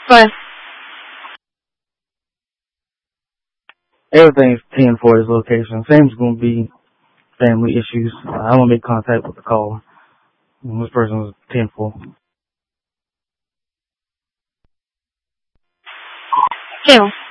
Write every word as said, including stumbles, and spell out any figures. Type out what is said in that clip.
What? Everything's ten for his location. Same's going to be family issues. Uh, I'm going to make contact with the caller. This person was ten for. Two.